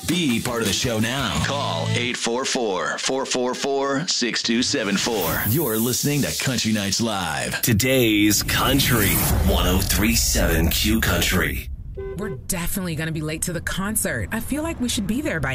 Be part of the show now. Call 844-444-6274. You're listening to Country Nights Live. Today's Country 103.7 Q Country. We're definitely going to be late to the concert. I feel like we should be there by